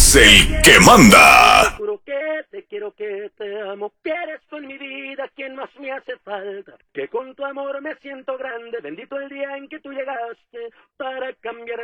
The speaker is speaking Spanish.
es el que manda. Juro que te quiero, que te amo, que eres tú en mi vida quien más me hace falta, que con tu amor me siento grande, bendito el día en que tú llegaste para cambiar